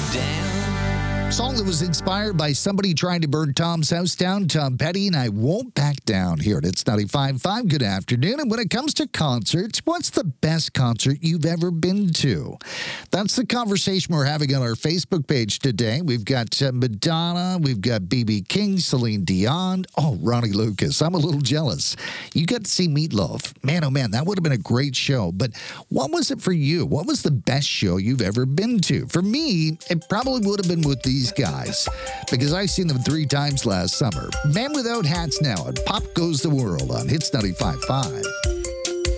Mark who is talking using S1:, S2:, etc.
S1: down.
S2: Song that was inspired by somebody trying to burn Tom's house down, Tom Petty, and I Won't Back Down here at It's 95.5. Good afternoon. And when it comes to concerts, what's the best concert you've ever been to? That's the conversation we're having on our Facebook page today. We've got Madonna, we've got B.B. King, Celine Dion, Ronnie Lucas. I'm a little jealous. You got to see Meatloaf. Man, oh man, that would have been a great show. But what was it for you? What was the best show you've ever been to? For me, it probably would have been with these guys, because I've seen them 3 times last summer. Man Without Hats now, and Pop Goes the World on Hits 95.5.